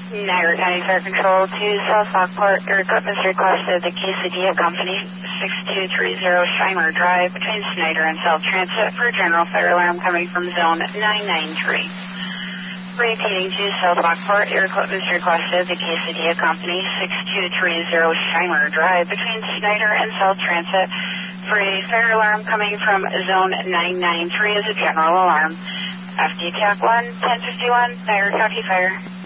Niagara County Fire Control to South Lockport. Your equipment's requested the Quesadilla Company, 6230 Scheimer Drive, between Snyder and South Transit for general fire alarm coming from zone 993. Repeating to South Lockport, your equipment's requested the Quesadilla Company, 6230 Scheimer Drive, between Snyder and South Transit for a fire alarm coming from zone 993 as a general alarm. FD TAC 1, 1051, Niagara County Fire.